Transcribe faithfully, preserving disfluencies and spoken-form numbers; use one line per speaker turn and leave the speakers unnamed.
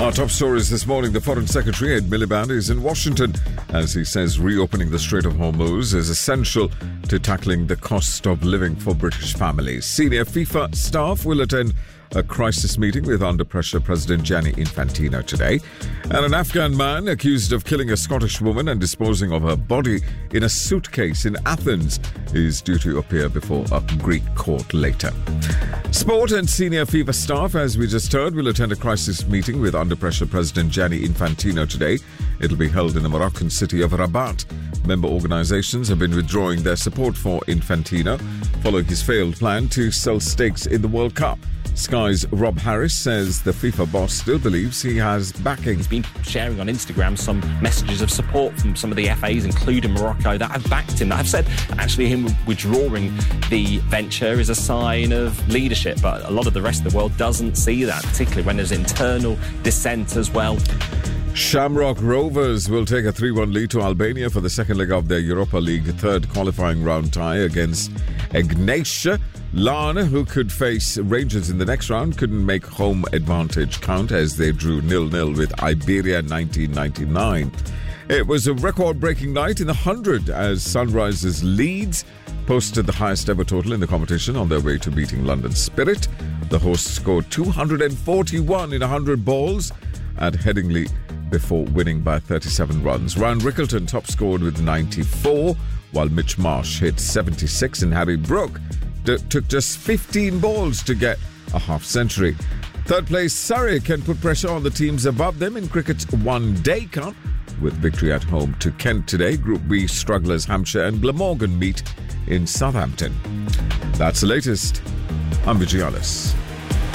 Our top stories this morning. The Foreign Secretary, Ed Miliband, is in Washington as he says reopening the Strait of Hormuz is essential to tackling the cost of living for British families. Senior FIFA staff will attend a crisis meeting with under-pressure President Gianni Infantino today. And an Afghan man accused of killing a Scottish woman and disposing of her body in a suitcase in Athens is due to appear before a Greek court later. Sport and senior FIFA staff, as we just heard, will attend a crisis meeting with under-pressure President Gianni Infantino today. It'll be held in the Moroccan city of Rabat. Member organisations have been withdrawing their support for Infantino following his failed plan to sell stakes in the World Cup. Sky's Rob Harris says the FIFA boss still believes he has backing.
He's been sharing on Instagram some messages of support from some of the F As, including Morocco, that have backed him, that have said actually him withdrawing the venture is a sign of leadership. But a lot of the rest of the world doesn't see that, particularly when there's internal dissent as well.
Shamrock Rovers will take a three one lead to Albania for the second leg of their Europa League third qualifying round tie against Egnatia. Larne, who could face Rangers in the next round, couldn't make home advantage count as they drew nil nil with Iberia nineteen ninety-nine. It was a record-breaking night in the hundred as Sunrisers Leeds posted the highest ever total in the competition on their way to beating London Spirit. The hosts scored two hundred forty-one in one hundred balls at Headingley before winning by thirty-seven runs. Ryan Rickleton top scored with ninety-four, while Mitch Marsh hit seventy-six and Harry Brook d- took just fifteen balls to get a half-century. Third place Surrey can put pressure on the teams above them in cricket's one-day cup with victory at home to Kent today. Group B strugglers Hampshire and Glamorgan meet in Southampton. That's the latest. I'm Vijay Alice.